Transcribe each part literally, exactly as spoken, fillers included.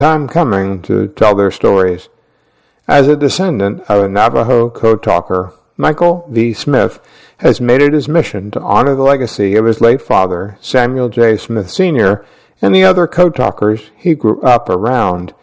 time coming to tell their stories. As a descendant of a Navajo code talker, Michael V. Smith has made it his mission to honor the legacy of his late father, Samuel J. Smith Senior, and the other code talkers he grew up around.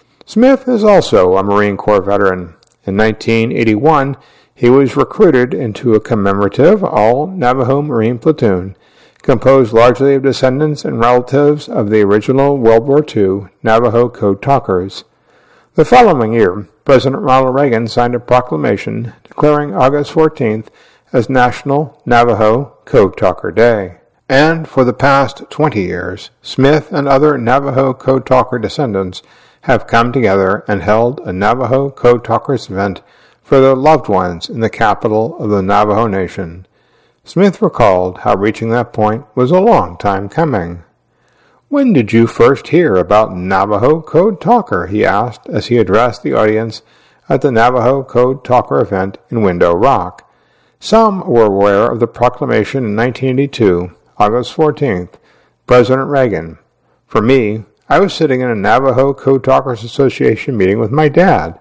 Smith is also a Marine Corps veteran. In nineteen eighty-one, he was recruited into a commemorative all-Navajo Marine platoon, composed largely of descendants and relatives of the original World War Two Navajo code talkers. The following year, President Ronald Reagan signed a proclamation declaring August fourteenth as National Navajo Code Talker Day. And for the past twenty years, Smith and other Navajo code talker descendants have come together and held a Navajo Code Talkers event for their loved ones in the capital of the Navajo Nation. Smith recalled how reaching that point was a long time coming. "When did you first hear about Navajo Code Talker?" he asked as he addressed the audience at the Navajo Code Talker event in Window Rock. Some were aware of the proclamation in nineteen eighty-two, August fourteenth, President Reagan. For me, I was sitting in a Navajo Code Talkers Association meeting with my dad,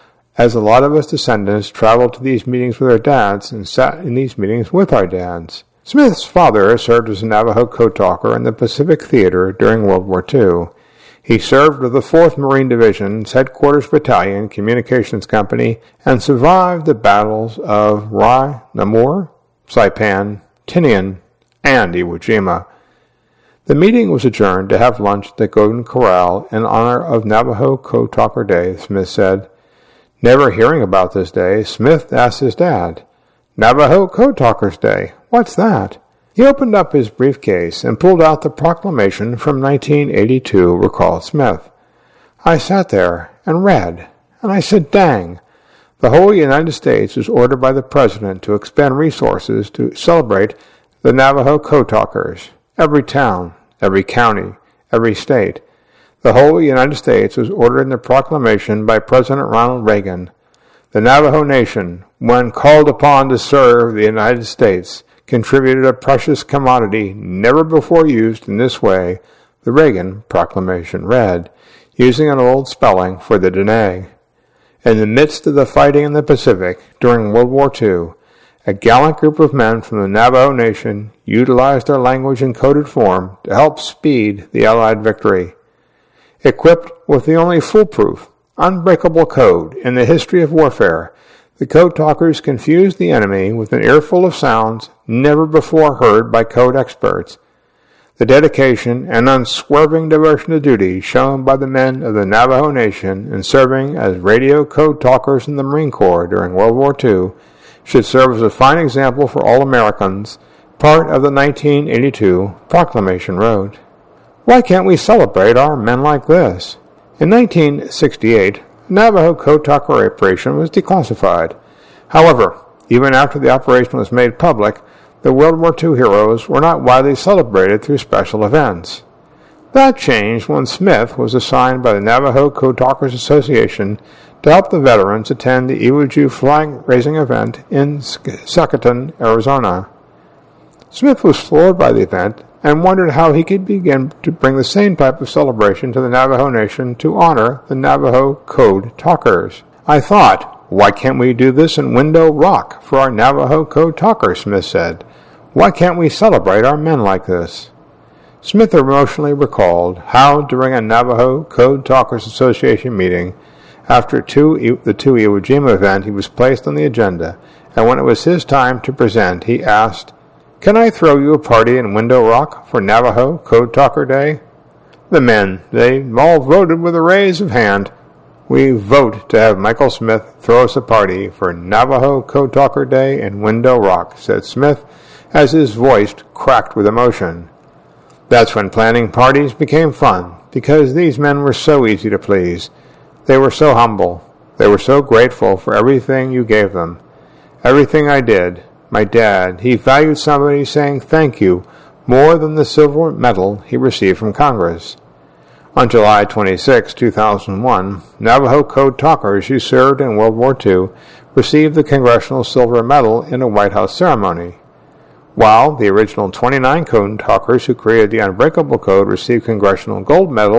as a lot of us descendants traveled to these meetings with our dads and sat in these meetings with our dads. Smith's father served as a Navajo code talker in the Pacific Theater during World War Two. He served with the fourth Marine Division's Headquarters Battalion Communications Company and survived the battles of Rai, Namur, Saipan, Tinian, and Iwo Jima. The meeting was adjourned to have lunch at the Golden Corral in honor of Navajo Code Talker Day, Smith said. Never hearing about this day, Smith asked his dad, "Navajo Code Talkers Day, what's that?" He opened up his briefcase and pulled out the proclamation from nineteen eighty-two, recalled Smith. "I sat there and read, and I said, dang. The whole United States was ordered by the President to expend resources to celebrate the Navajo Code Talkers. Every town, every county, every state. The whole United States was ordered in the proclamation by President Ronald Reagan. The Navajo Nation, when called upon to serve the United States, contributed a precious commodity never before used in this way," the Reagan proclamation read, using an old spelling for the Dene. In the midst of the fighting in the Pacific during World War Two, a gallant group of men from the Navajo Nation utilized their language in coded form to help speed the Allied victory. Equipped with the only foolproof, unbreakable code in the history of warfare, the code talkers confused the enemy with an earful of sounds never before heard by code experts. The dedication and unswerving devotion to duty shown by the men of the Navajo Nation in serving as radio code talkers in the Marine Corps during World War Two should serve as a fine example for all Americans, part of the nineteen eighty-two proclamation wrote. Why can't we celebrate our men like this? In nineteen sixty-eight, Navajo Code Talker operation was declassified. However, even after the operation was made public, the World War Two heroes were not widely celebrated through special events. That changed when Smith was assigned by the Navajo Code Talkers Association to help the veterans attend the Iwo Jima flag-raising event in Socoton, Arizona. Smith was floored by the event and wondered how he could begin to bring the same type of celebration to the Navajo Nation to honor the Navajo Code Talkers. "I thought, why can't we do this in Window Rock for our Navajo Code Talkers?" Smith said. "Why can't we celebrate our men like this?" Smith emotionally recalled how, during a Navajo Code Talkers Association meeting, after two, the two Iwo Jima event, he was placed on the agenda, and when it was his time to present, he asked, "Can I throw you a party in Window Rock for Navajo Code Talker Day?" The men, they all voted with a raise of hand. "We vote to have Michael Smith throw us a party for Navajo Code Talker Day in Window Rock," said Smith, as his voice cracked with emotion. That's when planning parties became fun, because these men were so easy to please. They were so humble. They were so grateful for everything you gave them. Everything I did. My dad, he valued somebody saying thank you more than the silver medal he received from Congress. On July twenty-sixth, two thousand one, Navajo Code Talkers who served in World War Two received the Congressional Silver Medal in a White House ceremony. While the original twenty-nine Code Talkers who created the Unbreakable Code received Congressional Gold Medals,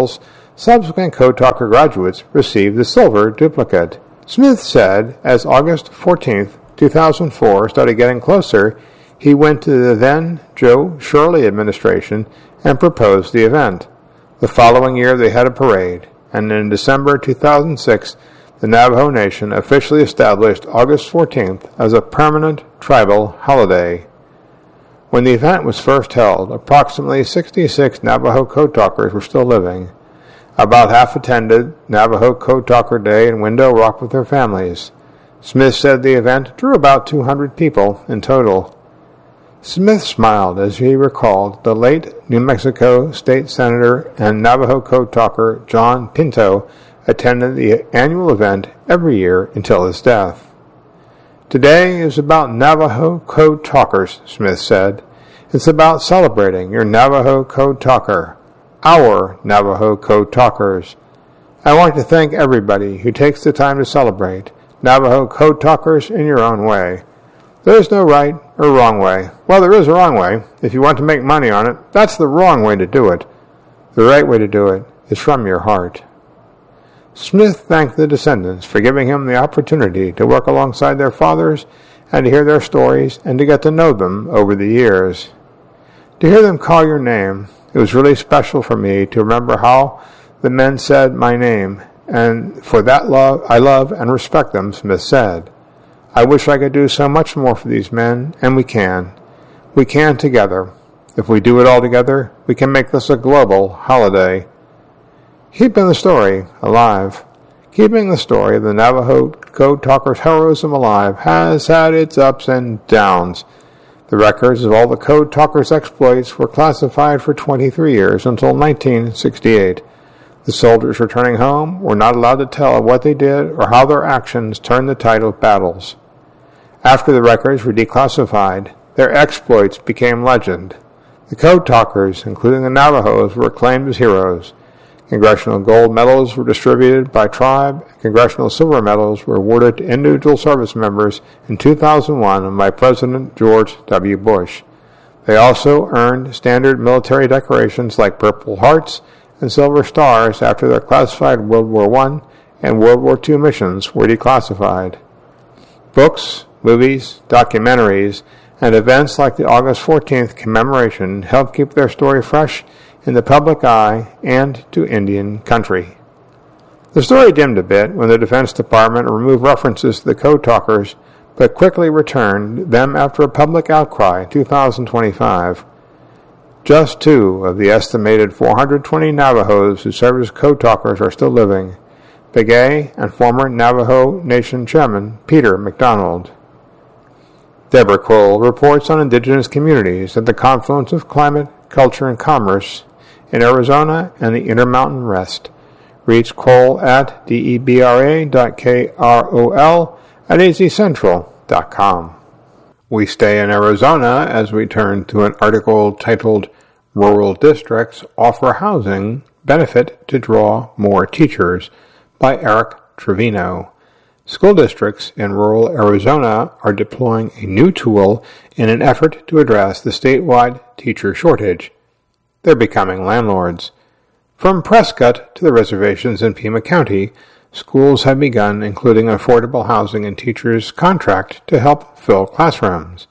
Subsequent Code Talker graduates received the silver duplicate. Smith said, as August fourteenth, two thousand four started getting closer, he went to the then Joe Shirley administration and proposed the event. The following year they had a parade, and in December two thousand six, the Navajo Nation officially established August fourteenth as a permanent tribal holiday. When the event was first held, approximately sixty-six Navajo Code Talkers were still living. About half attended Navajo Code Talker Day in Window Rock with their families. Smith said the event drew about two hundred people in total. Smith smiled as he recalled the late New Mexico State Senator and Navajo Code Talker John Pinto attended the annual event every year until his death. Today is about Navajo Code Talkers, Smith said. It's about celebrating your Navajo Code Talker, our Navajo Code Talkers. I want to thank everybody who takes the time to celebrate Navajo Code Talkers in your own way. There is no right or wrong way. Well, there is a wrong way. If you want to make money on it, that's the wrong way to do it. The right way to do it is from your heart. Smith thanked the descendants for giving him the opportunity to work alongside their fathers and to hear their stories and to get to know them over the years. To hear them call your name, it was really special for me to remember how the men said my name, and for that love I love and respect them, Smith said. I wish I could do so much more for these men, and we can. We can together. If we do it all together, we can make this a global holiday. Keeping the story alive. Keeping the story of the Navajo Code Talkers' heroism alive has had its ups and downs. The records of all the Code Talkers' exploits were classified for twenty-three years until nineteen sixty-eight. The soldiers returning home were not allowed to tell what they did or how their actions turned the tide of battles. After the records were declassified, their exploits became legend. The Code Talkers, including the Navajos, were acclaimed as heroes. Congressional gold medals were distributed by tribe, and congressional silver medals were awarded to individual service members in two thousand one by President George W. Bush. They also earned standard military decorations like Purple Hearts and Silver Stars after their classified World War One and World War Two missions were declassified. Books, movies, documentaries, and events like the August fourteenth commemoration help keep their story fresh in the public eye and to Indian country. The story dimmed a bit when the Defense Department removed references to the Code Talkers, but quickly returned them after a public outcry in two thousand twenty-five. Just two of the estimated four hundred twenty Navajos who served as Code Talkers are still living, Begay and former Navajo Nation Chairman Peter MacDonald. Deborah Kroll reports on indigenous communities at the confluence of climate, culture, and commerce in Arizona and the Intermountain West. Reach Kroll at debra dot krol at azcentral dot com. We stay in Arizona as we turn to an article titled Rural Districts Offer Housing Benefit to Draw More Teachers by Eric Trevino. School districts in rural Arizona are deploying a new tool in an effort to address the statewide teacher shortage. They're becoming landlords. From Prescott to the reservations in Pima County, schools have begun including affordable housing and teachers' contract to help fill classrooms.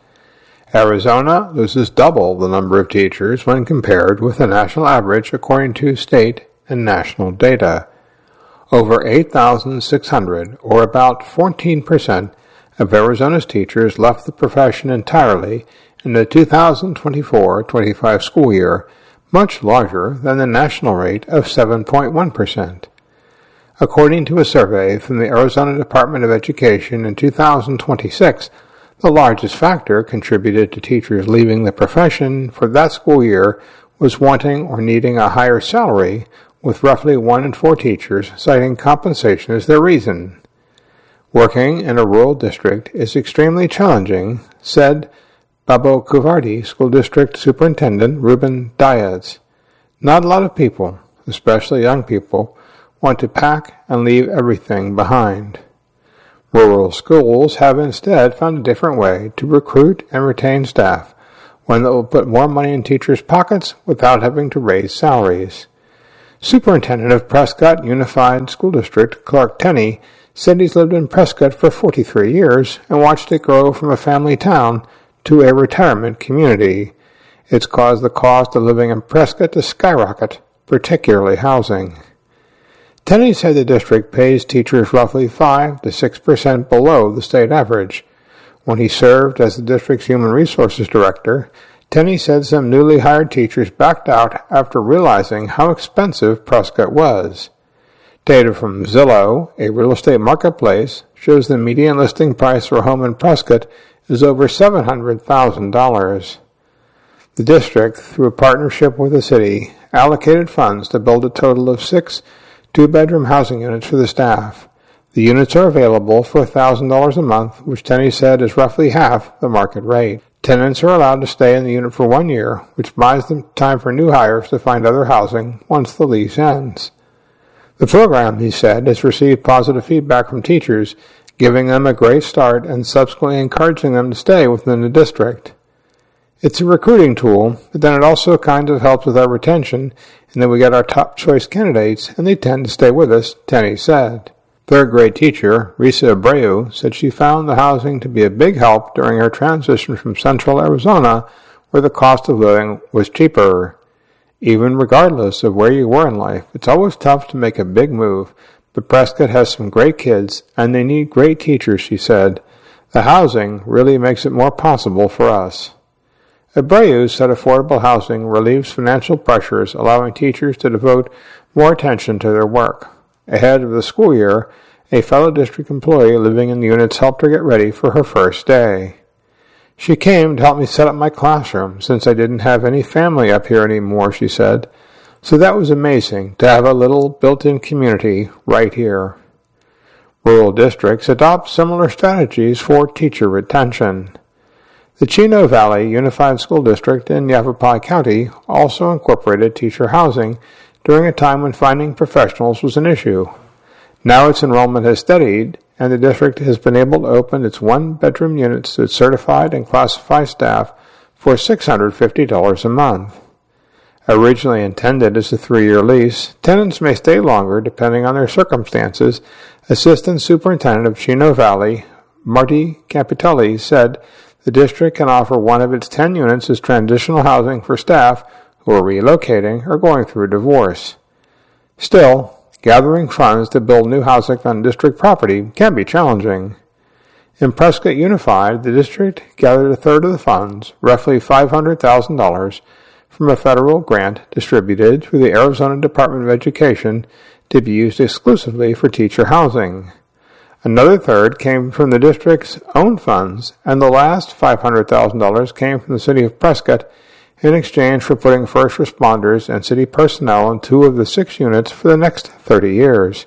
Arizona loses double the number of teachers when compared with the national average according to state and national data. Over eight thousand six hundred, or about fourteen percent, of Arizona's teachers left the profession entirely in the two thousand twenty-four twenty-five school year, much larger than the national rate of seven point one percent. According to a survey from the Arizona Department of Education in two thousand twenty-six, the largest factor contributed to teachers leaving the profession for that school year was wanting or needing a higher salary, with roughly one in four teachers citing compensation as their reason. Working in a rural district is extremely challenging, said Babo Kuvardi School District Superintendent Ruben Diaz. Not a lot of people, especially young people, want to pack and leave everything behind. Rural schools have instead found a different way to recruit and retain staff, one that will put more money in teachers' pockets without having to raise salaries. Superintendent of Prescott Unified School District, Clark Tenney, said he's lived in Prescott for forty-three years and watched it grow from a family town to a retirement community. It's caused the cost of living in Prescott to skyrocket, particularly housing. Tenney said the district pays teachers roughly five to six percent below the state average. When he served as the district's human resources director, Tenney said some newly hired teachers backed out after realizing how expensive Prescott was. Data from Zillow, a real estate marketplace, shows the median listing price for a home in Prescott is over seven hundred thousand dollars. The district, through a partnership with the city, allocated funds to build a total of six two-bedroom housing units for the staff. The units are available for one thousand dollars a month, which Tenney said is roughly half the market rate. Tenants are allowed to stay in the unit for one year, which buys them time for new hires to find other housing once the lease ends. The program, he said, has received positive feedback from teachers, giving them a great start and subsequently encouraging them to stay within the district. It's a recruiting tool, but then it also kind of helps with our retention, and then we get our top choice candidates, and they tend to stay with us, Tenney said. Third grade teacher, Risa Abreu, said she found the housing to be a big help during her transition from central Arizona, where the cost of living was cheaper. Even regardless of where you were in life, it's always tough to make a big move, but Prescott has some great kids, and they need great teachers, she said. The housing really makes it more possible for us. Abreu said affordable housing relieves financial pressures, allowing teachers to devote more attention to their work. Ahead of the school year, a fellow district employee living in the units helped her get ready for her first day. She came to help me set up my classroom since I didn't have any family up here anymore, she said. So that was amazing to have a little built-in community right here. Rural districts adopt similar strategies for teacher retention. The Chino Valley Unified School District in Yavapai County also incorporated teacher housing during a time when finding professionals was an issue. Now its enrollment has steadied, and the district has been able to open its one-bedroom units to its certified and classified staff for six hundred fifty dollars a month. Originally intended as a three-year lease, tenants may stay longer depending on their circumstances. Assistant Superintendent of Chino Valley, Marty Capitelli, said the district can offer one of its ten units as transitional housing for staff who are relocating or going through a divorce. Still, gathering funds to build new housing on district property can be challenging. In Prescott Unified, the district gathered a third of the funds, roughly five hundred thousand dollars, from a federal grant distributed through the Arizona Department of Education to be used exclusively for teacher housing. Another third came from the district's own funds, and the last five hundred thousand dollars came from the city of Prescott in exchange for putting first responders and city personnel in two of the six units for the next thirty years.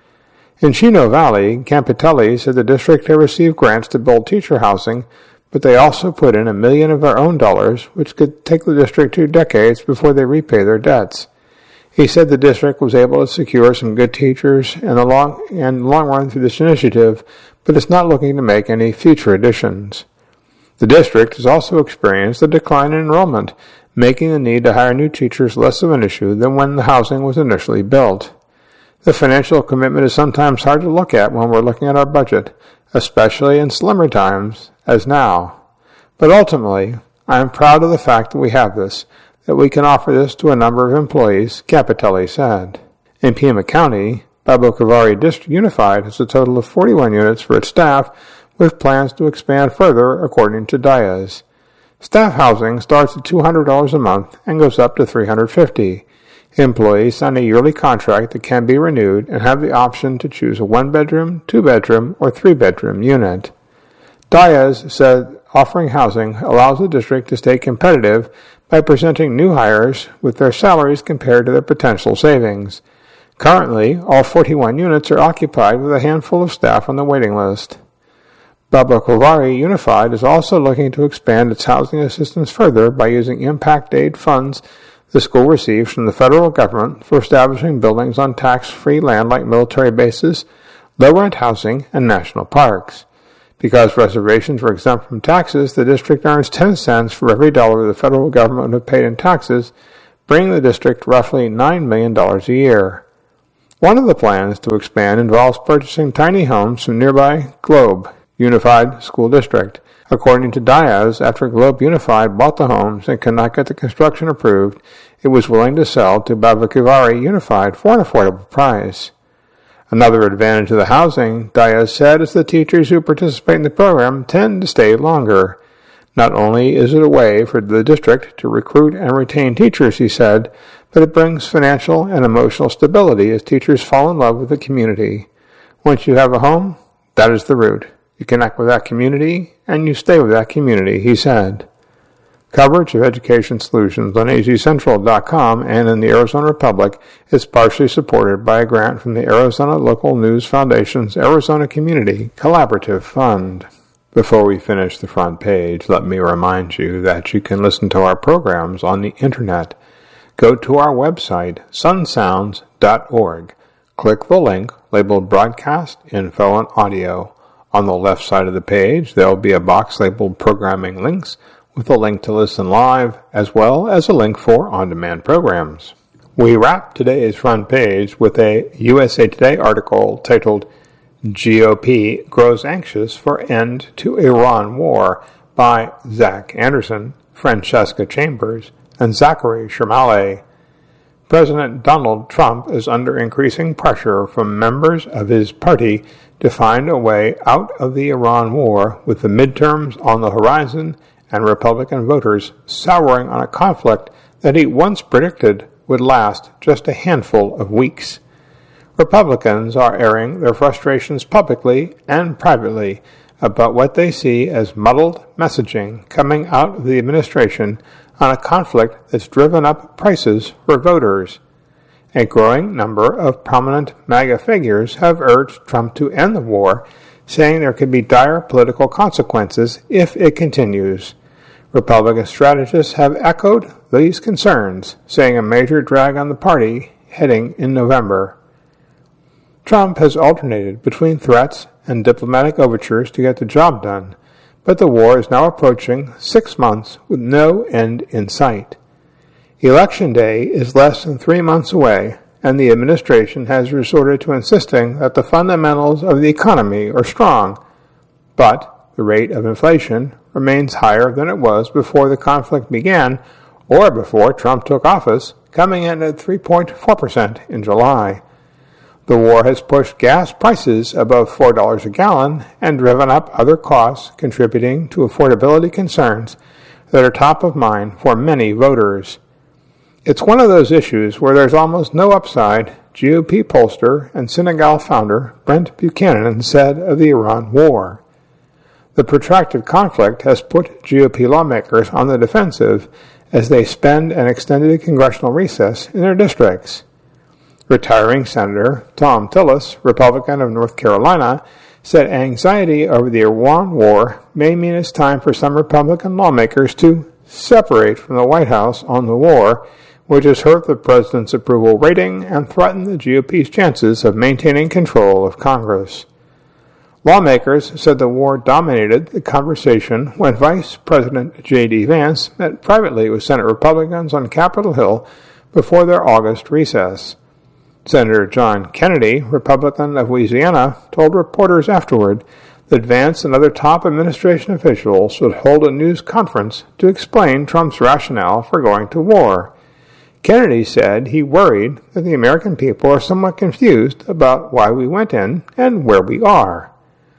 In Chino Valley, Campitelli said the district had received grants to build teacher housing, but they also put in a million of their own dollars, which could take the district two decades before they repay their debts. He said the district was able to secure some good teachers in the long, in the long run through this initiative, but it's not looking to make any future additions. The district has also experienced a decline in enrollment, making the need to hire new teachers less of an issue than when the housing was initially built. The financial commitment is sometimes hard to look at when we're looking at our budget, especially in slimmer times as now. But ultimately, I am proud of the fact that we have this, that we can offer this to a number of employees, Capitelli said. In Pima County, Pablo Cavari District Unified has a total of forty-one units for its staff, with plans to expand further, according to Diaz. Staff housing starts at two hundred dollars a month and goes up to three hundred fifty dollars. Employees sign a yearly contract that can be renewed and have the option to choose a one-bedroom, two-bedroom, or three-bedroom unit. Diaz said offering housing allows the district to stay competitive by presenting new hires with their salaries compared to their potential savings. Currently, all forty-one units are occupied with a handful of staff on the waiting list. Pablo Cavari Unified is also looking to expand its housing assistance further by using impact aid funds the school receives from the federal government for establishing buildings on tax-free land like military bases, low-rent housing, and national parks. Because reservations were exempt from taxes, the district earns ten cents for every dollar the federal government would have paid in taxes, bringing the district roughly nine million dollars a year. One of the plans to expand involves purchasing tiny homes from nearby Globe Unified School District. According to Diaz, after Globe Unified bought the homes and could not get the construction approved, it was willing to sell to Babakivari Unified for an affordable price. Another advantage of the housing, Diaz said, is the teachers who participate in the program tend to stay longer. Not only is it a way for the district to recruit and retain teachers, he said, but it brings financial and emotional stability as teachers fall in love with the community. Once you have a home, that is the root. You connect with that community, and you stay with that community, he said. Coverage of Education Solutions on A Z Central dot com and in the Arizona Republic is partially supported by a grant from the Arizona Local News Foundation's Arizona Community Collaborative Fund. Before we finish the front page, let me remind you that you can listen to our programs on the Internet. Go to our website, sun sounds dot org. Click the link labeled Broadcast, Info, and Audio. On the left side of the page, there will be a box labeled Programming Links with a link to listen live, as well as a link for on-demand programs. We wrap today's front page with a U S A Today article titled G O P Grows Anxious for End to Iran War by Zach Anderson, Francesca Chambers, and Zachary Shermale. President Donald Trump is under increasing pressure from members of his party to find a way out of the Iran war, with the midterms on the horizon and Republican voters souring on a conflict that he once predicted would last just a handful of weeks. Republicans are airing their frustrations publicly and privately about what they see as muddled messaging coming out of the administration on a conflict that's driven up prices for voters. A growing number of prominent MAGA figures have urged Trump to end the war, saying there could be dire political consequences if it continues. Republican strategists have echoed these concerns, saying a major drag on the party heading in November. Trump has alternated between threats and diplomatic overtures to get the job done, but the war is now approaching six months with no end in sight. Election Day is less than three months away, and the administration has resorted to insisting that the fundamentals of the economy are strong, but the rate of inflation remains higher than it was before the conflict began or before Trump took office, coming in at three point four percent in July. The war has pushed gas prices above four dollars a gallon and driven up other costs, contributing to affordability concerns that are top of mind for many voters. It's one of those issues where there's almost no upside, G O P pollster and Senegal founder Brent Buchanan said of the Iran war. The protracted conflict has put G O P lawmakers on the defensive as they spend an extended congressional recess in their districts. Retiring Senator Thom Tillis, Republican of North Carolina, said anxiety over the Iran war may mean it's time for some Republican lawmakers to separate from the White House on the war, which has hurt the president's approval rating and threatened the G O P's chances of maintaining control of Congress. Lawmakers said the war dominated the conversation when Vice President J D Vance met privately with Senate Republicans on Capitol Hill before their August recess. Senator John Kennedy, Republican of Louisiana, told reporters afterward that Vance and other top administration officials should hold a news conference to explain Trump's rationale for going to war. Kennedy said he worried that the American people are somewhat confused about why we went in and where we are.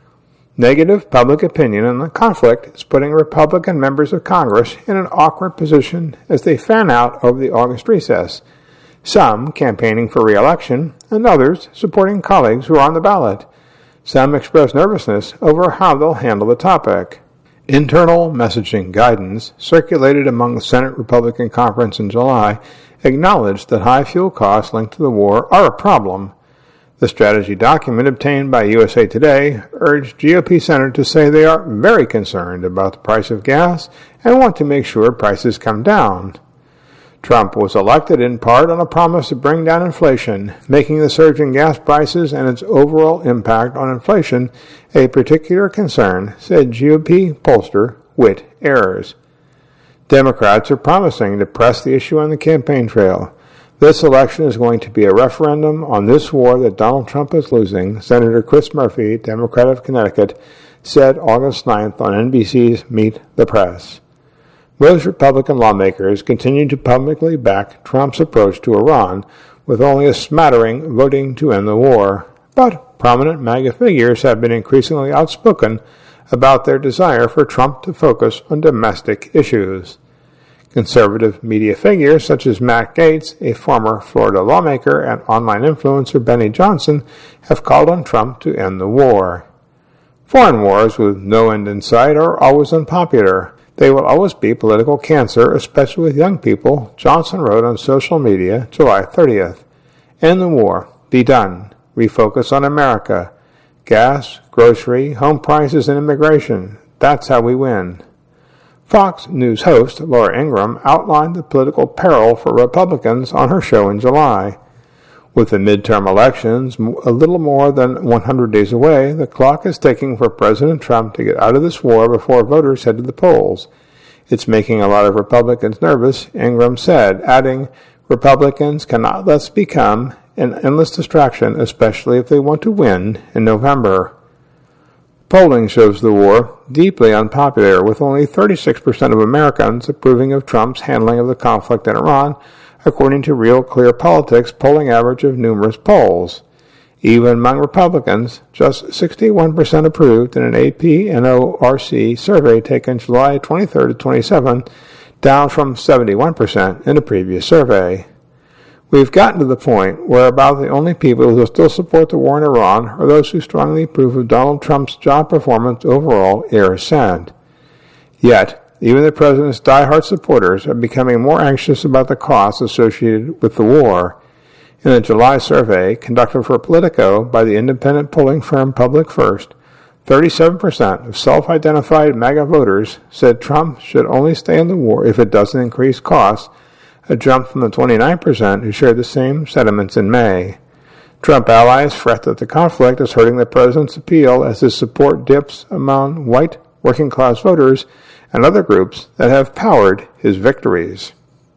Negative public opinion on the conflict is putting Republican members of Congress in an awkward position as they fan out over the August recess, some campaigning for re-election and others supporting colleagues who are on the ballot. Some express nervousness over how they'll handle the topic. Internal messaging guidance circulated among the Senate Republican Conference in July acknowledged that high fuel costs linked to the war are a problem. The strategy document obtained by U S A Today urged G O P senators to say they are very concerned about the price of gas and want to make sure prices come down. Trump was elected in part on a promise to bring down inflation, making the surge in gas prices and its overall impact on inflation a particular concern, said G O P pollster Whit Ayers. Democrats are promising to press the issue on the campaign trail. This election is going to be a referendum on this war that Donald Trump is losing, Senator Chris Murphy, Democrat of Connecticut, said August ninth on N B C's Meet the Press. Most Republican lawmakers continue to publicly back Trump's approach to Iran, with only a smattering voting to end the war. But prominent MAGA figures have been increasingly outspoken about their desire for Trump to focus on domestic issues. Conservative media figures such as Matt Gaetz, a former Florida lawmaker, and online influencer Benny Johnson have called on Trump to end the war. Foreign wars with no end in sight are always unpopular. They will always be political cancer, especially with young people, Johnson wrote on social media July thirtieth. End the war. Be done. Refocus on America. Gas, grocery, home prices, and immigration. That's how we win. Fox News host Laura Ingraham outlined the political peril for Republicans on her show in July. With the midterm elections a little more than one hundred days away, the clock is ticking for President Trump to get out of this war before voters head to the polls. It's making a lot of Republicans nervous, Ingraham said, adding, Republicans cannot thus become an endless distraction, especially if they want to win in November. Polling shows the war deeply unpopular, with only thirty-six percent of Americans approving of Trump's handling of the conflict in Iran, according to Real Clear Politics polling average of numerous polls. Even among Republicans, just sixty-one percent approved in an A P N O R C survey taken July twenty-third to twenty-seventh, down from seventy-one percent in a previous survey. We've gotten to the point where about the only people who still support the war in Iran are those who strongly approve of Donald Trump's job performance overall, Ayers said. Yet, even the president's diehard supporters are becoming more anxious about the costs associated with the war. In a July survey conducted for Politico by the independent polling firm Public First, thirty-seven percent of self-identified MAGA voters said Trump should only stay in the war if it doesn't increase costs, a jump from the twenty-nine percent who shared the same sentiments in May. Trump allies fret that the conflict is hurting the president's appeal as his support dips among white working-class voters and other groups that have powered his victories.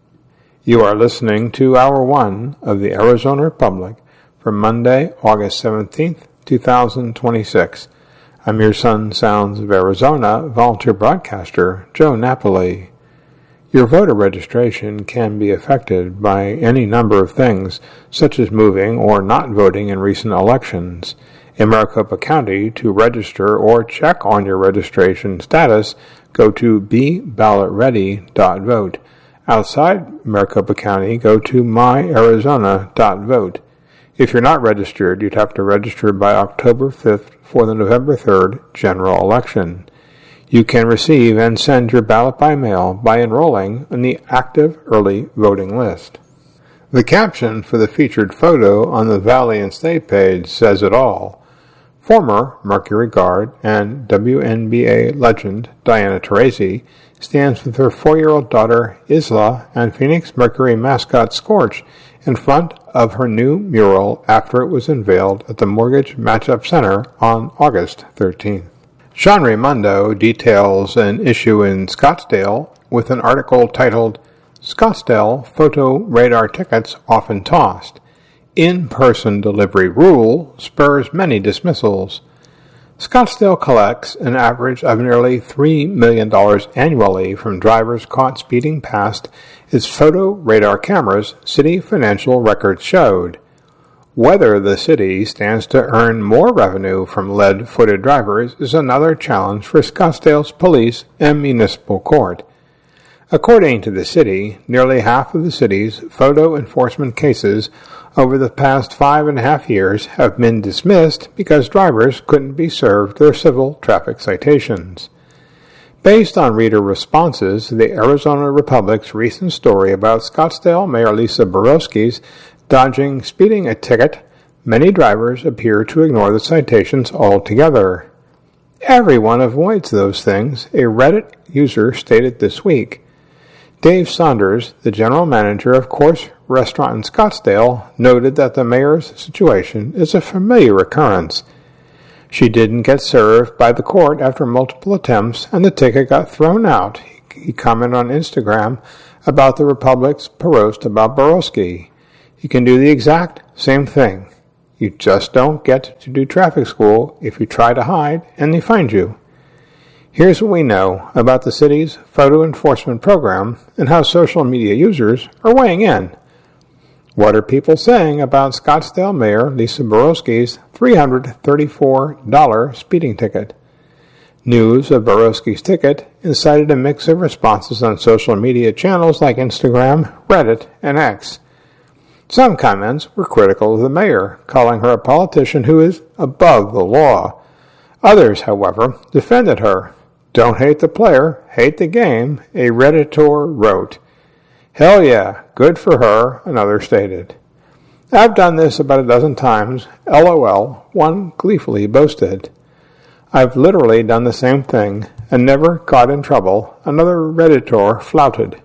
You are listening to Hour one of the Arizona Republic for Monday, August seventeenth, two thousand twenty-six. I'm your Sun Sounds of Arizona volunteer broadcaster, Joe Napoli. Your voter registration can be affected by any number of things, such as moving or not voting in recent elections. In Maricopa County, to register or check on your registration status, go to be ballot ready dot vote. Outside Maricopa County, go to my arizona dot vote. If you're not registered, you'd have to register by October fifth for the November third general election. You can receive and send your ballot by mail by enrolling in the active early voting list. The caption for the featured photo on the Valley and State page says it all. Former Mercury Guard and W N B A legend Diana Taurasi stands with her four-year-old daughter Isla and Phoenix Mercury mascot Scorch in front of her new mural after it was unveiled at the Mortgage Matchup Center on August thirteenth. Sean Raimondo details an issue in Scottsdale with an article titled Scottsdale Photo Radar Tickets Often Tossed. In-person delivery rule spurs many dismissals. Scottsdale collects an average of nearly three million dollars annually from drivers caught speeding past its photo radar cameras, city financial records showed. Whether the city stands to earn more revenue from lead-footed drivers is another challenge for Scottsdale's police and municipal court. According to the city, nearly half of the city's photo enforcement cases over the past five and a half years have been dismissed because drivers couldn't be served their civil traffic citations. Based on reader responses to the Arizona Republic's recent story about Scottsdale Mayor Lisa Borowski's dodging speeding a ticket, many drivers appear to ignore the citations altogether. Everyone avoids those things, a Reddit user stated this week. Dave Saunders, the general manager of Course Restaurant in Scottsdale, noted that the mayor's situation is a familiar occurrence. She didn't get served by the court after multiple attempts, and the ticket got thrown out, he commented on Instagram about the Republic's post about Borowski. You can do the exact same thing. You just don't get to do traffic school if you try to hide and they find you. Here's what we know about the city's photo enforcement program and how social media users are weighing in. What are people saying about Scottsdale Mayor Lisa Borowski's three hundred thirty-four dollars speeding ticket? News of Borowski's ticket incited a mix of responses on social media channels like Instagram, Reddit, and X. Some comments were critical of the mayor, calling her a politician who is above the law. Others, however, defended her. Don't hate the player, hate the game, a Redditor wrote. Hell yeah, good for her, another stated. I've done this about a dozen times, lol, one gleefully boasted. I've literally done the same thing and never got in trouble, another Redditor flouted.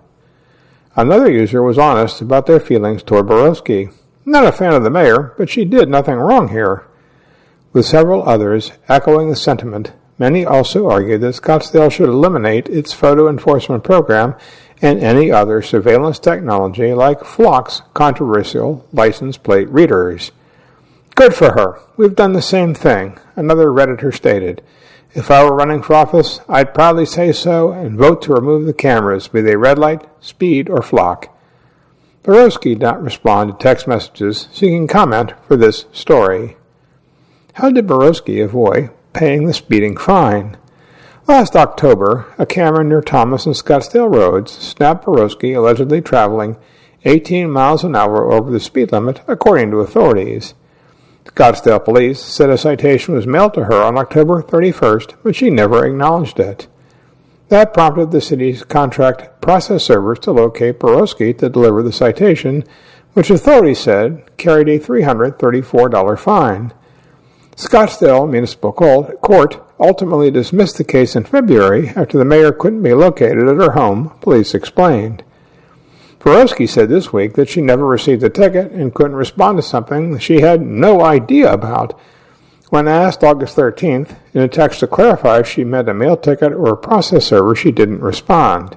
Another user was honest about their feelings toward Borowski. Not a fan of the mayor, but she did nothing wrong here. With several others echoing the sentiment, many also argued that Scottsdale should eliminate its photo enforcement program and any other surveillance technology like Flock's controversial license plate readers. Good for her. We've done the same thing, another Redditor stated. If I were running for office, I'd proudly say so and vote to remove the cameras, be they red light, speed, or Flock. Borowski did not respond to text messages seeking comment for this story. How did Borowski avoid paying the speeding fine? Last October, a camera near Thomas and Scottsdale roads snapped Borowski allegedly traveling eighteen miles an hour over the speed limit, according to authorities. Scottsdale police said a citation was mailed to her on October thirty-first, but she never acknowledged it. That prompted the city's contract process servers to locate Borowski to deliver the citation, which authorities said carried a three hundred thirty-four dollars fine. Scottsdale Municipal Court ultimately dismissed the case in February after the mayor couldn't be located at her home, police explained. Borowski said this week that she never received a ticket and couldn't respond to something she had no idea about. When asked August thirteenth in a text to clarify if she meant a mail ticket or a process server, she didn't respond.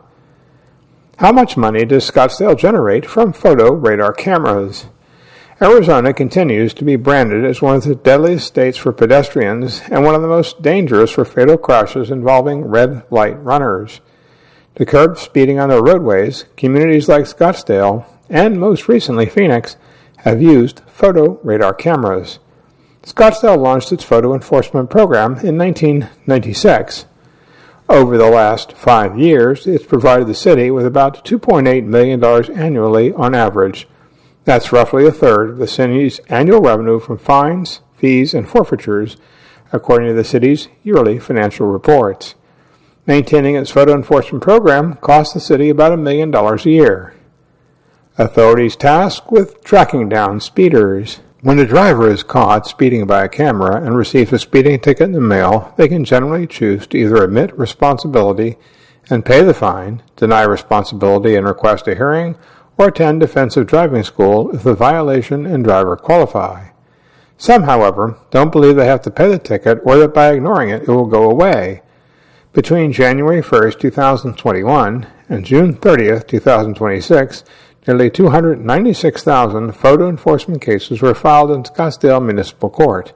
How much money does Scottsdale generate from photo radar cameras? Arizona continues to be branded as one of the deadliest states for pedestrians and one of the most dangerous for fatal crashes involving red light runners. To curb speeding on their roadways, communities like Scottsdale, and most recently Phoenix, have used photo radar cameras. Scottsdale launched its photo enforcement program in nineteen ninety-six. Over the last five years, it's provided the city with about two point eight million dollars annually on average. That's roughly a third of the city's annual revenue from fines, fees, and forfeitures, according to the city's yearly financial reports. Maintaining its photo enforcement program costs the city about a million dollars a year. Authorities tasked with tracking down speeders. When a driver is caught speeding by a camera and receives a speeding ticket in the mail, they can generally choose to either admit responsibility and pay the fine, deny responsibility and request a hearing, or attend defensive driving school if the violation and driver qualify. Some, however, don't believe they have to pay the ticket or that by ignoring it, it will go away. Between January first, twenty twenty-one and June thirtieth, twenty twenty-six, nearly two hundred ninety-six thousand photo enforcement cases were filed in Scottsdale Municipal Court.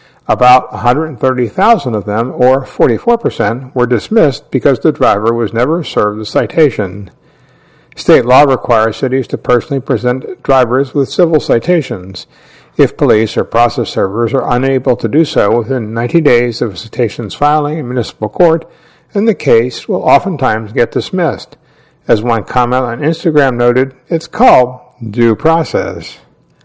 About one hundred thirty thousand of them, or forty-four percent, were dismissed because the driver was never served a citation. State law requires cities to personally present drivers with civil citations. If police or process servers are unable to do so within ninety days of a citation's filing in municipal court, then the case will oftentimes get dismissed. As one comment on Instagram noted, it's called due process.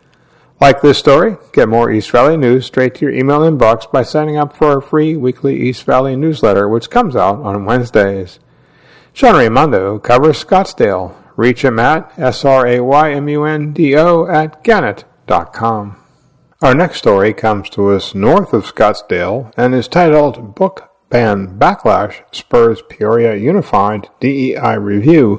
Like this story? Get more East Valley news straight to your email inbox by signing up for our free weekly East Valley newsletter, which comes out on Wednesdays. Sean Raymundo covers Scottsdale. Reach him at S R A Y M U N D O at Gannett dot com. Our next story comes to us north of Scottsdale and is titled Book Ban Backlash Spurs Peoria Unified D E I Review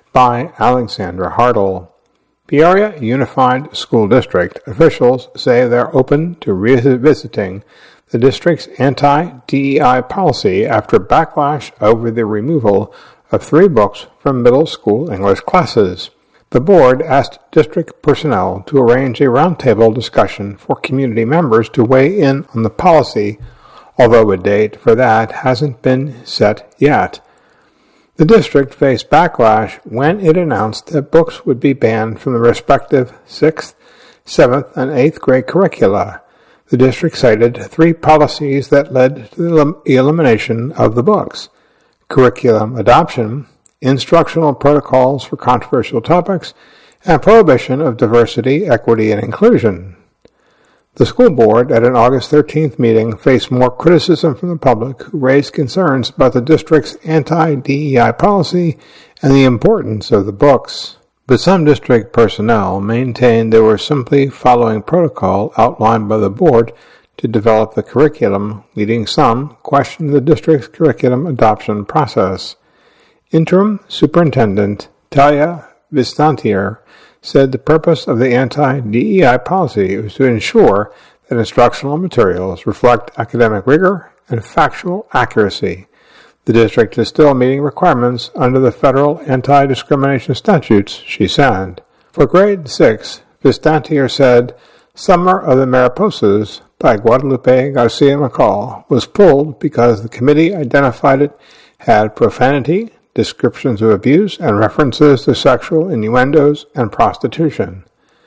by Alexandra Hartle. Peoria Unified School District officials say they're open to revisiting the district's anti-D E I policy after backlash over the removal of three books from middle school English classes. The board asked district personnel to arrange a roundtable discussion for community members to weigh in on the policy, although a date for that hasn't been set yet. The district faced backlash when it announced that books would be banned from the respective sixth, seventh, and eighth grade curricula. The district cited three policies that led to the elimination of the books: curriculum adoption, instructional protocols for controversial topics, and prohibition of diversity, equity, and inclusion. The school board at an August thirteenth meeting faced more criticism from the public, who raised concerns about the district's anti-D E I policy and the importance of the books. But some district personnel maintained they were simply following protocol outlined by the board to develop the curriculum, leading some questioning the district's curriculum adoption process. Interim Superintendent Talia Vistantier said the purpose of the anti-D E I policy was to ensure that instructional materials reflect academic rigor and factual accuracy. The district is still meeting requirements under the federal anti-discrimination statutes, she said. For grade six, Vistantier said, Summer of the Mariposas by Guadalupe Garcia McCall was pulled because the committee identified it had profanity, descriptions of abuse, and references to sexual innuendos and prostitution.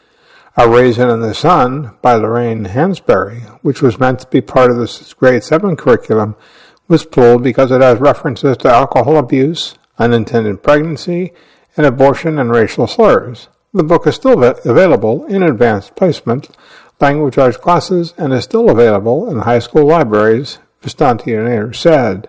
A Raisin in the Sun by Lorraine Hansberry, which was meant to be part of the grade seven curriculum, was pulled because it has references to alcohol abuse, unintended pregnancy, and abortion and racial slurs. The book is still available in advanced placement language arts classes and is still available in high school libraries, Vistantier said.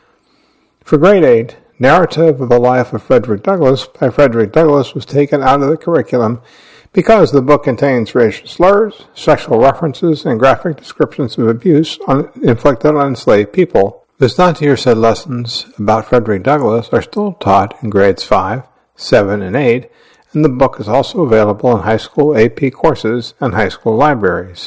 For grade eight, Narrative of the Life of Frederick Douglass by Frederick Douglass was taken out of the curriculum because the book contains racial slurs, sexual references, and graphic descriptions of abuse on, inflicted on enslaved people. Vistantier said lessons about Frederick Douglass are still taught in grades five, seven, and eight, and the book is also available in high school A P courses and high school libraries.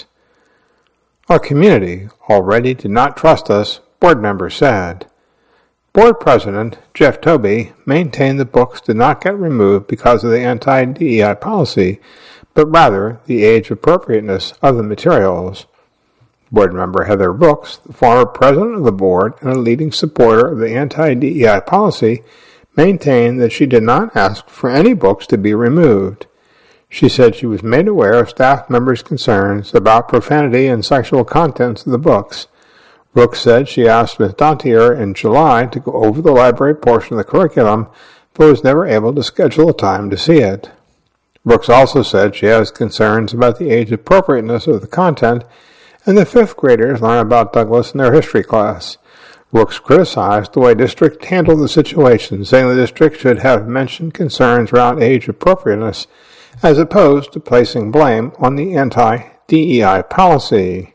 Our community already did not trust us, board members said. Board President Jeff Toby maintained the books did not get removed because of the anti-D E I policy, but rather the age appropriateness of the materials. Board member Heather Brooks, the former president of the board and a leading supporter of the anti-D E I policy, maintained that she did not ask for any books to be removed. She said she was made aware of staff members' concerns about profanity and sexual contents of the books. Brooks said she asked Miz Dontier in July to go over the library portion of the curriculum, but was never able to schedule a time to see it. Brooks also said she has concerns about the age appropriateness of the content, and the fifth graders learn about Douglass in their history class. Brooks criticized the way district handled the situation, saying the district should have mentioned concerns around age appropriateness, as opposed to placing blame on the anti-D E I policy.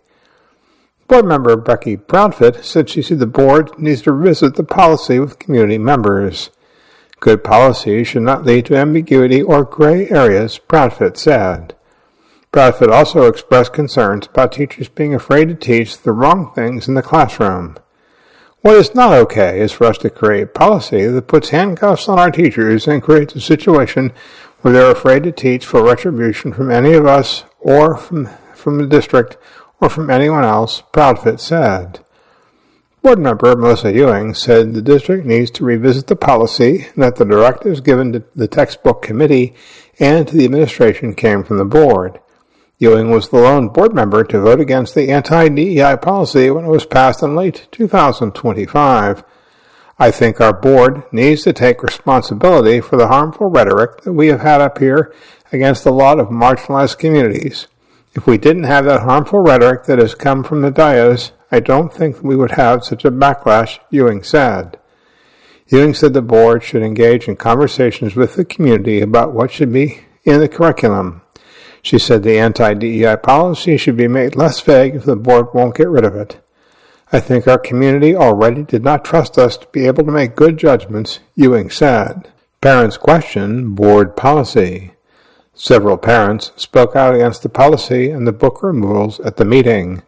Board member Becky Proudfoot said she said the board needs to revisit the policy with community members. Good policy should not lead to ambiguity or gray areas, Proudfoot said. Proudfoot also expressed concerns about teachers being afraid to teach the wrong things in the classroom. What is not okay is for us to create policy that puts handcuffs on our teachers and creates a situation where they're afraid to teach for retribution from any of us or from, from the district or from anyone else, Proudfoot said. Board member Melissa Ewing said the district needs to revisit the policy and that the directives given to the textbook committee and to the administration came from the board. Ewing was the lone board member to vote against the anti-D E I policy when it was passed in late two thousand twenty-five. I think our board needs to take responsibility for the harmful rhetoric that we have had up here against a lot of marginalized communities. If we didn't have that harmful rhetoric that has come from the dais, I don't think we would have such a backlash, Ewing said. Ewing said the board should engage in conversations with the community about what should be in the curriculum. She said the anti-D E I policy should be made less vague if the board won't get rid of it. I think our community already did not trust us to be able to make good judgments, Ewing said. Parents question board policy. Several parents spoke out against the policy and the book removals at the meeting.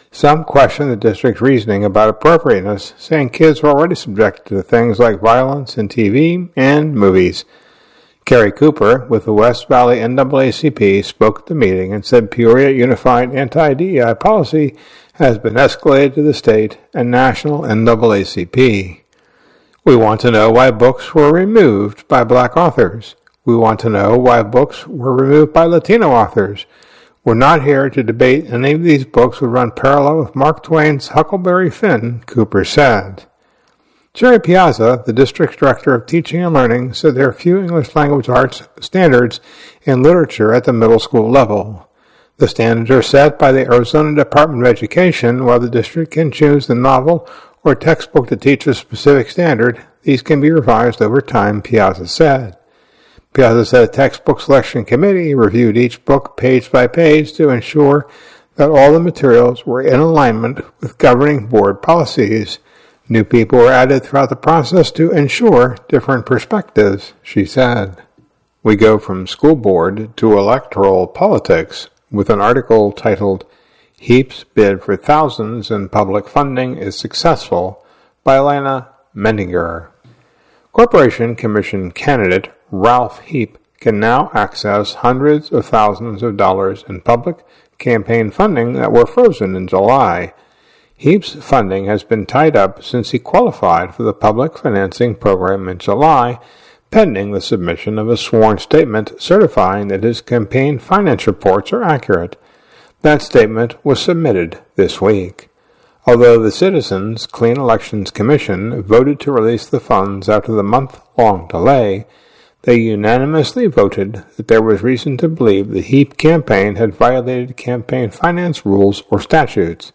Some question the district's reasoning about appropriateness, saying kids were already subjected to things like violence in T V and movies. Kerry Cooper, with the West Valley N double A C P, spoke at the meeting and said Peoria Unified Anti-D E I policy has been escalated to the state and national N double A C P. We want to know why books were removed by black authors. We want to know why books were removed by Latino authors. We're not here to debate any of these books would run parallel with Mark Twain's Huckleberry Finn, Cooper said. Jerry Piazza, the district's director of teaching and learning, said there are few English language arts standards in literature at the middle school level. The standards are set by the Arizona Department of Education. While the district can choose the novel or textbook to teach a specific standard, these can be revised over time, Piazza said. Piazza said a textbook selection committee reviewed each book page by page to ensure that all the materials were in alignment with governing board policies. New people were added throughout the process to ensure different perspectives, she said. We go from school board to electoral politics with an article titled Heap's Bid for Thousands in Public Funding is Successful by Elena Mendinger. Corporation Commission candidate Ralph Heap can now access hundreds of thousands of dollars in public campaign funding that were frozen in July. Heap's funding has been tied up since he qualified for the public financing program in July, pending the submission of a sworn statement certifying that his campaign finance reports are accurate. That statement was submitted this week. Although the Citizens Clean Elections Commission voted to release the funds after the month-long delay, they unanimously voted that there was reason to believe the Heap campaign had violated campaign finance rules or statutes.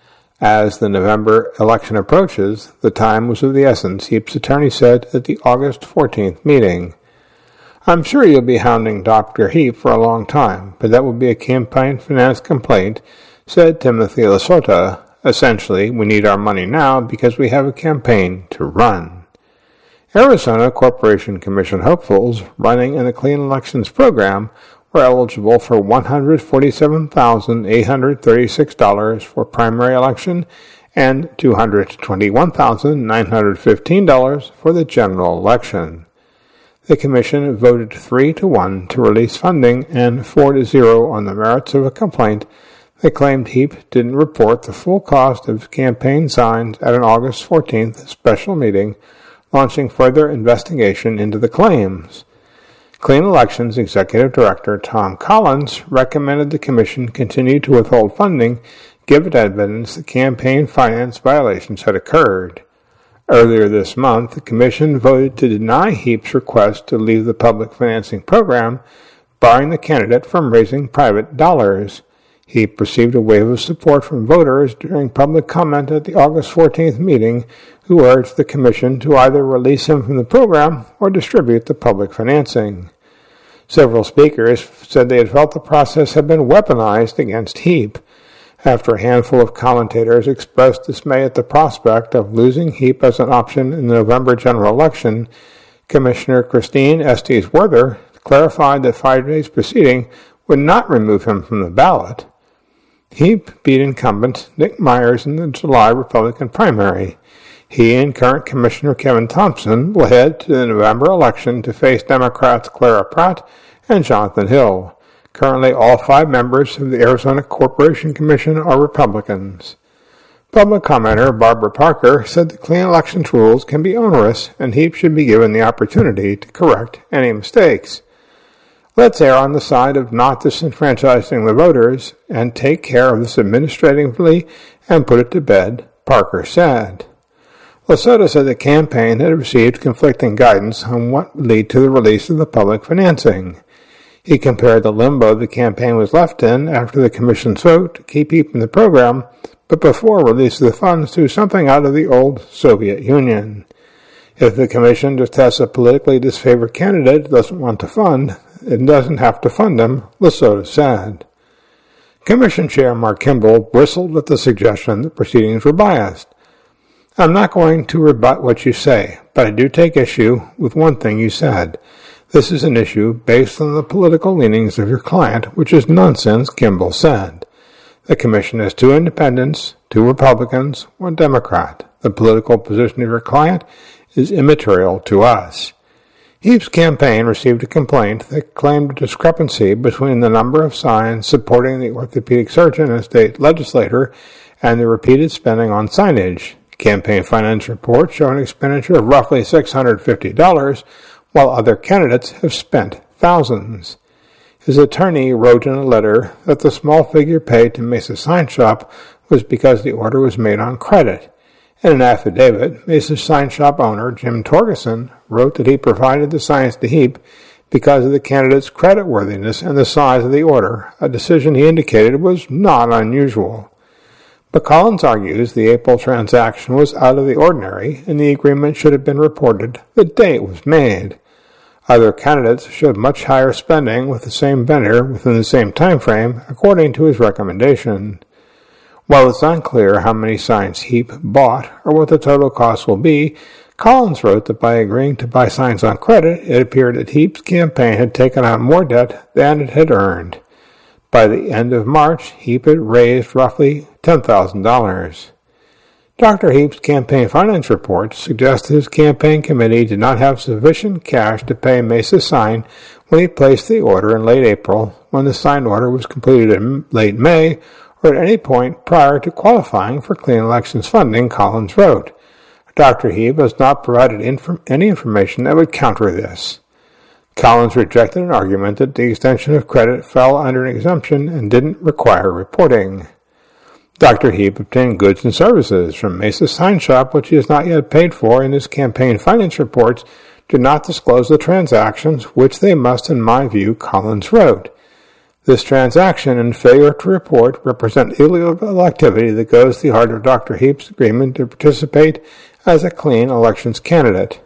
As the November election approaches, the time was of the essence, Heap's attorney said at the August fourteenth meeting. I'm sure you'll be hounding Doctor Heap for a long time, but that will be a campaign finance complaint, said Timothy Lasota. Essentially, we need our money now because we have a campaign to run. Arizona Corporation Commission hopefuls running in the Clean Elections program were eligible for one hundred forty-seven thousand eight hundred thirty-six dollars for primary election and two hundred twenty-one thousand nine hundred fifteen dollars for the general election. The Commission voted three to one to release funding and four to zero on the merits of a complaint that claimed Heap didn't report the full cost of campaign signs at an August fourteenth special meeting, launching further investigation into the claims. Clean Elections Executive Director Tom Collins recommended the Commission continue to withhold funding given evidence that campaign finance violations had occurred. Earlier this month, the Commission voted to deny Heap's request to leave the public financing program, barring the candidate from raising private dollars. Heap received a wave of support from voters during public comment at the August fourteenth meeting, who urged the Commission to either release him from the program or distribute the public financing. Several speakers said they had felt the process had been weaponized against Heap. After a handful of commentators expressed dismay at the prospect of losing Heap as an option in the November general election, Commissioner Christine Estes-Werther clarified that Friday's proceeding would not remove him from the ballot. Heap beat incumbent Nick Myers in the July Republican primary. He and current Commissioner Kevin Thompson will head to the November election to face Democrats Clara Pratt and Jonathan Hill. Currently, all five members of the Arizona Corporation Commission are Republicans. Public commenter Barbara Parker said the Clean Elections rules can be onerous and Heap should be given the opportunity to correct any mistakes. Let's err on the side of not disenfranchising the voters and take care of this administratively and put it to bed, Parker said. Lasota said the campaign had received conflicting guidance on what would lead to the release of the public financing. He compared the limbo the campaign was left in after the Commission's vote to keep Heap in the program, but before release of the funds to something out of the old Soviet Union. If the Commission just has a politically disfavored candidate it doesn't want to fund, it doesn't have to fund them, Lasota said. Commission Chair Mark Kimball bristled at the suggestion that proceedings were biased. I'm not going to rebut what you say, but I do take issue with one thing you said. This is an issue based on the political leanings of your client, which is nonsense, Kimball said. The commission has two independents, two Republicans, one Democrat. The political position of your client is immaterial to us. Heap's campaign received a complaint that claimed a discrepancy between the number of signs supporting the orthopedic surgeon and state legislator and the repeated spending on signage. Campaign finance reports show an expenditure of roughly six hundred fifty dollars, while other candidates have spent thousands. His attorney wrote in a letter that the small figure paid to Mesa Sign Shop was because the order was made on credit. In an affidavit, Mesa Sign Shop owner Jim Torgerson wrote that he provided the signs to Heap because of the candidate's creditworthiness and the size of the order, a decision he indicated was not unusual. But Collins argues the April transaction was out of the ordinary and the agreement should have been reported the day it was made. Other candidates showed much higher spending with the same vendor within the same time frame, according to his recommendation. While it's unclear how many signs Heap bought or what the total cost will be, Collins wrote that by agreeing to buy signs on credit, it appeared that Heap's campaign had taken on more debt than it had earned. By the end of March, Heap had raised roughly ten thousand dollars. Doctor Heap's campaign finance report suggests his campaign committee did not have sufficient cash to pay Mesa Sign when he placed the order in late April, when the signed order was completed in late May, or at any point prior to qualifying for clean elections funding, Collins wrote. Doctor Heap has not provided inf- any information that would counter this. Collins rejected an argument that the extension of credit fell under an exemption and didn't require reporting. Doctor Heap obtained goods and services from Mesa Sign Shop, which he has not yet paid for, and his campaign finance reports do not disclose the transactions, which they must, in my view, Collins wrote. This transaction and failure to report represent illegal activity that goes to the heart of Doctor Heap's agreement to participate as a clean elections candidate.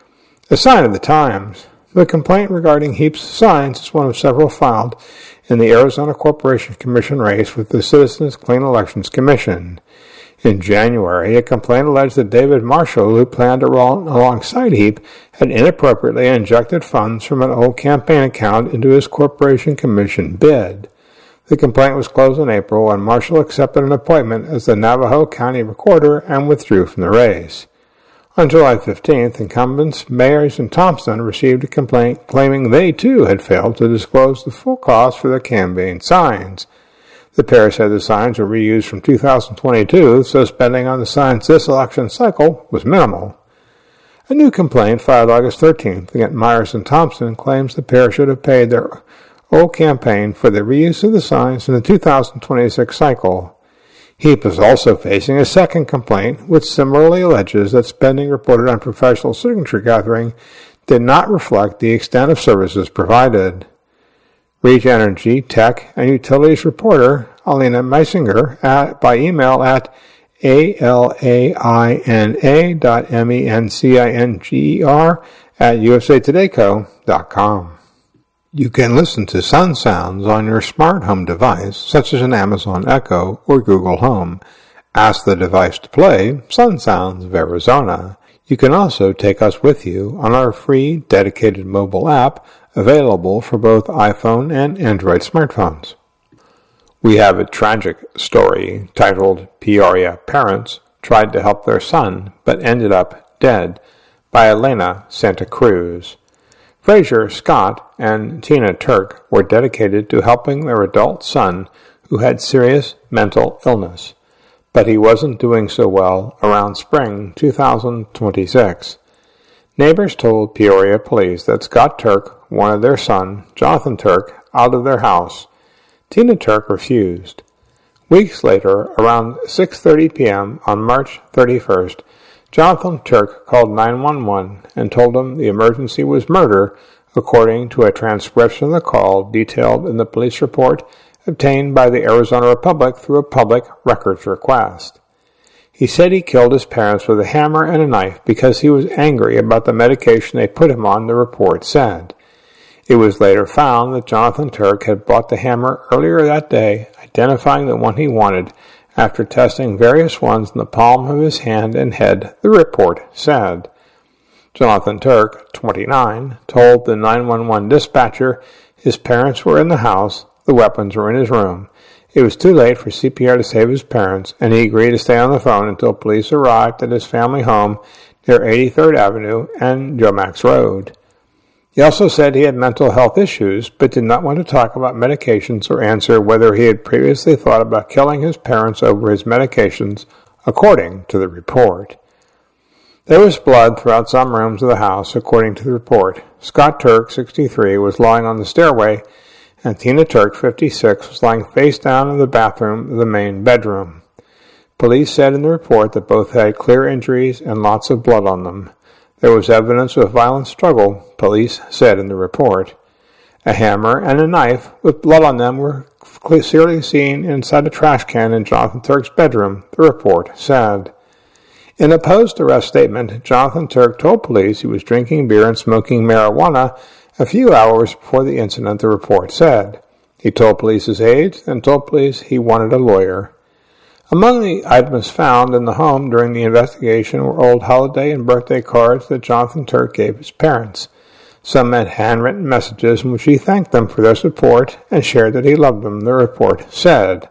A sign of the times. The complaint regarding Heap's signs is one of several filed in the Arizona Corporation Commission race with the Citizens Clean Elections Commission. In January, a complaint alleged that David Marshall, who planned to run alongside Heap, had inappropriately injected funds from an old campaign account into his Corporation Commission bid. The complaint was closed in April when Marshall accepted an appointment as the Navajo County Recorder and withdrew from the race. On July fifteenth, incumbents Mayers and Thompson received a complaint claiming they too had failed to disclose the full cost for their campaign signs. The pair said the signs were reused from two thousand twenty-two, so spending on the signs this election cycle was minimal. A new complaint filed August thirteenth against Myers and Thompson claims the pair should have paid their old campaign for the reuse of the signs in the two thousand twenty-six cycle. Heap is also facing a second complaint, which similarly alleges that spending reported on professional signature gathering did not reflect the extent of services provided. Reach Energy, Tech, and Utilities reporter Alina Meisinger at, by email at alaina dot mencinger at usatoday.co dot com. You can listen to Sun Sounds on your smart home device, such as an Amazon Echo or Google Home. Ask the device to play Sun Sounds of Arizona. You can also take us with you on our free dedicated mobile app available for both iPhone and Android smartphones. We have a tragic story titled Peoria Parents Tried to Help Their Son but Ended Up Dead by Elena Santa Cruz. Fraser Scott and Tina Turk were dedicated to helping their adult son who had serious mental illness, but he wasn't doing so well around spring two thousand twenty-six. Neighbors told Peoria police that Scott Turk wanted their son, Jonathan Turk, out of their house. Tina Turk refused. Weeks later, around six thirty p.m. on March thirty-first, Jonathan Turk called nine one one and told them the emergency was murder, according to a transcription of the call detailed in the police report obtained by the Arizona Republic through a public records request. He said he killed his parents with a hammer and a knife because he was angry about the medication they put him on, the report said. It was later found that Jonathan Turk had bought the hammer earlier that day, identifying the one he wanted, after testing various ones in the palm of his hand and head, the report said. Jonathan Turk, twenty-nine, told the nine one one dispatcher his parents were in the house, the weapons were in his room. It was too late for C P R to save his parents, and he agreed to stay on the phone until police arrived at his family home near eighty-third Avenue and Jomax Road. He also said he had mental health issues, but did not want to talk about medications or answer whether he had previously thought about killing his parents over his medications, according to the report. There was blood throughout some rooms of the house, according to the report. Scott Turk, sixty-three, was lying on the stairway, and Tina Turk, fifty-six, was lying face down in the bathroom of the main bedroom. Police said in the report that both had clear injuries and lots of blood on them. There was evidence of a violent struggle, police said in the report. A hammer and a knife with blood on them were clearly seen inside a trash can in Jonathan Turk's bedroom, the report said. In a post-arrest statement, Jonathan Turk told police he was drinking beer and smoking marijuana a few hours before the incident, the report said. He told police his age and told police he wanted a lawyer. Among the items found in the home during the investigation were old holiday and birthday cards that Jonathan Turk gave his parents. Some had handwritten messages in which he thanked them for their support and shared that he loved them, the report said.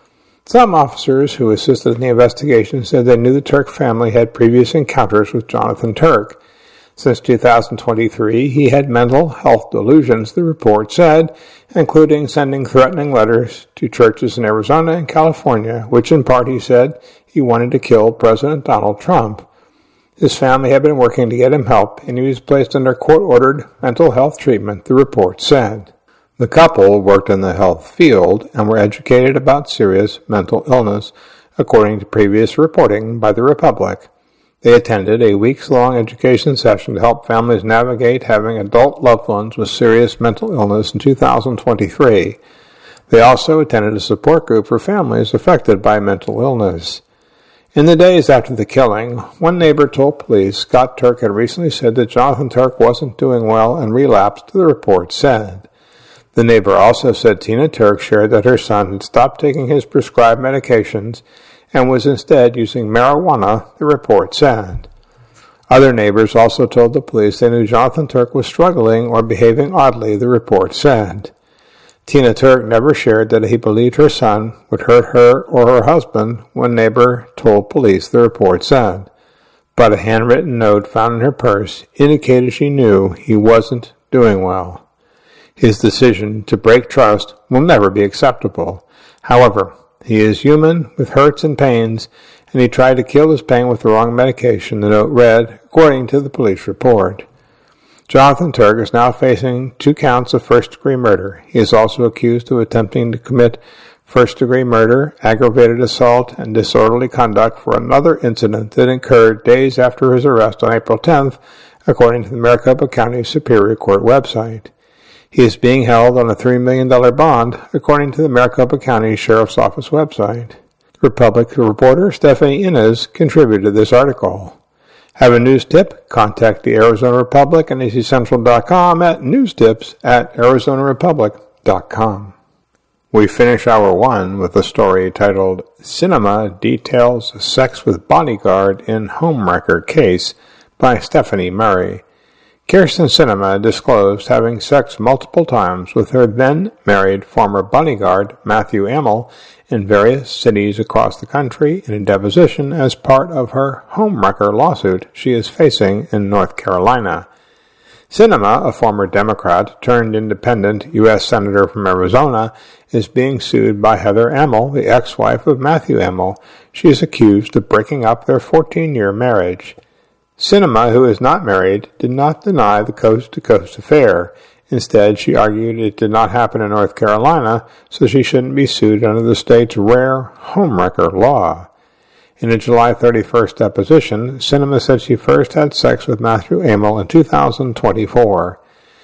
Some officers who assisted in the investigation said they knew the Turk family had previous encounters with Jonathan Turk. Since two thousand twenty-three, he had mental health delusions, the report said, including sending threatening letters to churches in Arizona and California, which in part he said he wanted to kill President Donald Trump. His family had been working to get him help, and he was placed under court-ordered mental health treatment, the report said. The couple worked in the health field and were educated about serious mental illness, according to previous reporting by the Republic. They attended a weeks-long education session to help families navigate having adult loved ones with serious mental illness in two thousand twenty-three. They also attended a support group for families affected by mental illness. In the days after the killing, one neighbor told police Scott Turk had recently said that Jonathan Turk wasn't doing well and relapsed, the report said. The neighbor also said Tina Turk shared that her son had stopped taking his prescribed medications and was instead using marijuana, the report said. Other neighbors also told the police they knew Jonathan Turk was struggling or behaving oddly, the report said. Tina Turk never shared that he believed her son would hurt her or her husband, one neighbor told police, the report said. But a handwritten note found in her purse indicated she knew he wasn't doing well. His decision to break trust will never be acceptable. However, he is human with hurts and pains, and he tried to kill his pain with the wrong medication, the note read, according to the police report. Jonathan Turk is now facing two counts of first-degree murder. He is also accused of attempting to commit first-degree murder, aggravated assault, and disorderly conduct for another incident that occurred days after his arrest on April tenth, according to the Maricopa County Superior Court website. He is being held on a three million dollars bond, according to the Maricopa County Sheriff's Office website. Republic reporter Stephanie Innes contributed to this article. Have a news tip? Contact the Arizona Republic and A Z Central dot com at newstips at Arizona Republic dot com. We finish hour one with a story titled Sinema Details Sex with Bodyguard in Homewrecker Case by Stephanie Murray. Kyrsten Sinema disclosed having sex multiple times with her then-married former bodyguard, Matthew Amel, in various cities across the country in a deposition as part of her homewrecker lawsuit she is facing in North Carolina. Sinema, a former Democrat turned independent U S Senator from Arizona, is being sued by Heather Amel, the ex-wife of Matthew Amel. She is accused of breaking up their fourteen-year marriage. Sinema, who is not married, did not deny the coast-to-coast affair. Instead, she argued it did not happen in North Carolina, so she shouldn't be sued under the state's rare homewrecker law. In a July thirty-first deposition, Sinema said she first had sex with Matthew Amel in two thousand twenty-four.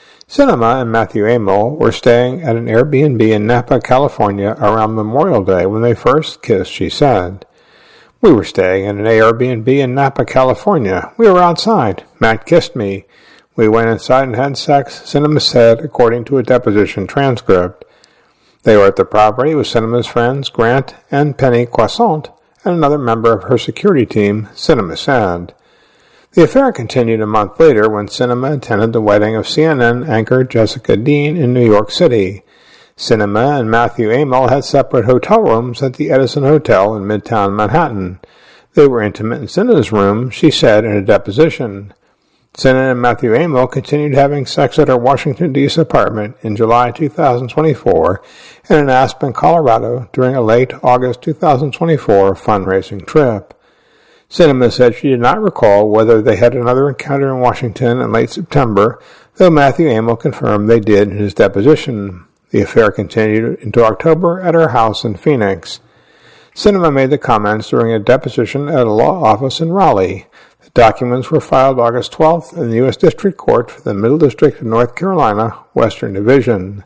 Sinema and Matthew Amel were staying at an Airbnb in Napa, California around Memorial Day when they first kissed, she said. We were staying in an Airbnb in Napa, California. We were outside. Matt kissed me. We went inside and had sex, Sinema said, according to a deposition transcript. They were at the property with Sinema's friends Grant and Penny Croissant and another member of her security team, Sinema said. The affair continued a month later when Sinema attended the wedding of C N N anchor Jessica Dean in New York City. Sinema and Matthew Amel had separate hotel rooms at the Edison Hotel in Midtown Manhattan. They were intimate in Sinema's room, she said in a deposition. Sinema and Matthew Amel continued having sex at her Washington, D C apartment in July two thousand twenty-four and in Aspen, Colorado during a late August two thousand twenty-four fundraising trip. Sinema said she did not recall whether they had another encounter in Washington in late September, though Matthew Amel confirmed they did in his deposition. The affair continued into October at her house in Phoenix. Sinema made the comments during a deposition at a law office in Raleigh. The documents were filed August twelfth in the U S District Court for the Middle District of North Carolina, Western Division.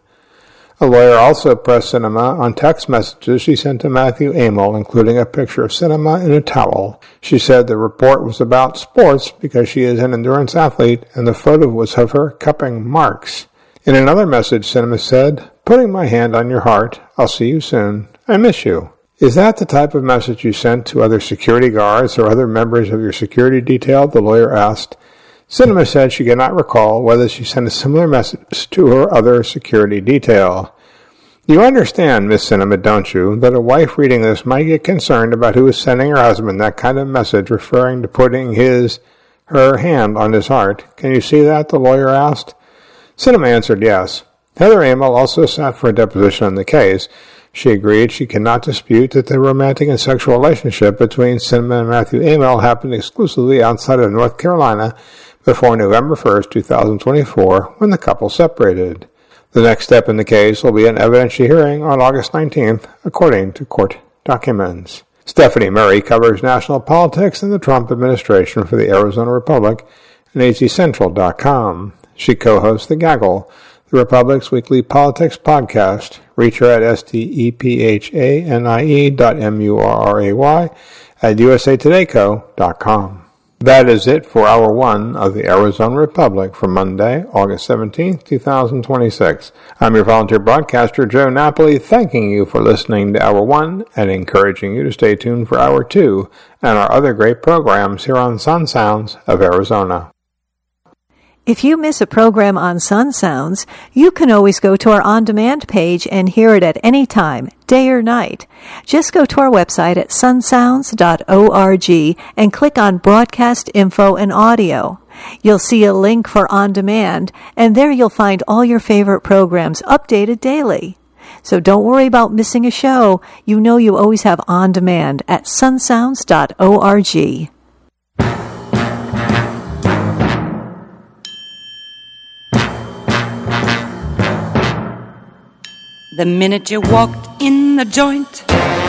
A lawyer also pressed Sinema on text messages she sent to Matthew Amel, including a picture of Sinema in a towel. She said the report was about sports because she is an endurance athlete, and the photo was of her cupping marks. In another message, Sinema said, "Putting my hand on your heart. I'll see you soon. I miss you." Is that the type of message you sent to other security guards or other members of your security detail? The lawyer asked. Sinema said she could not recall whether she sent a similar message to her other security detail. You understand, Miss Sinema, don't you, that a wife reading this might get concerned about who is sending her husband that kind of message referring to putting his, her hand on his heart. Can you see that? The lawyer asked. Sinema answered yes. Heather Amel also sat for a deposition on the case. She agreed she cannot dispute that the romantic and sexual relationship between Sinema and Matthew Amel happened exclusively outside of North Carolina before November first, two thousand twenty-four, when the couple separated. The next step in the case will be an evidentiary hearing on August nineteenth, according to court documents. Stephanie Murray covers national politics and the Trump administration for the Arizona Republic and A Z Central dot com. She co-hosts The Gaggle, the Republic's weekly politics podcast. Reach her at S-T-E-P-H-A-N-I-E dot M-U-R-R-A-Y at U S A Today Co dot com. That is it for Hour one of the Arizona Republic for Monday, August seventeenth, two thousand twenty-six. I'm your volunteer broadcaster, Joe Napoli, thanking you for listening to Hour one and encouraging you to stay tuned for Hour two and our other great programs here on Sun Sounds of Arizona. If you miss a program on Sun Sounds, you can always go to our on-demand page and hear it at any time, day or night. Just go to our website at sun sounds dot org and click on Broadcast Info and Audio. You'll see a link for on-demand, and there you'll find all your favorite programs updated daily. So don't worry about missing a show. You know you always have on-demand at sun sounds dot org. The minute you walked in the joint,